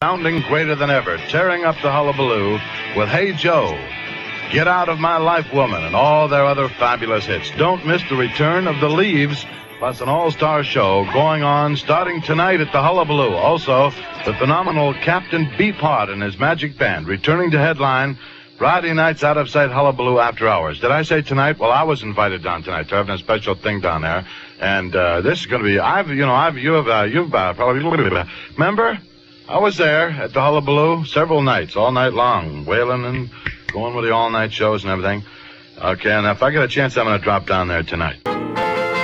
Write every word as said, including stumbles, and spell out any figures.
Sounding greater than ever, tearing up the hullabaloo with Hey Joe, Get Out of My Life Woman, and all their other fabulous hits. Don't miss the return of The Leaves, plus an all-star show going on starting tonight at the Hullabaloo. Also, the phenomenal Captain Beefheart and his magic band returning to headline Friday nights out of sight Hullabaloo after hours. Did I say tonight? Well, I was invited down tonight. They're having a special thing down there, and uh, this is going to be. I've, you know, I've, you have, uh, you've uh, probably remember. I was there at the Hullabaloo several nights, all night long, wailing and going with the all-night shows and everything. Okay, and if I get a chance, I'm going to drop down there tonight.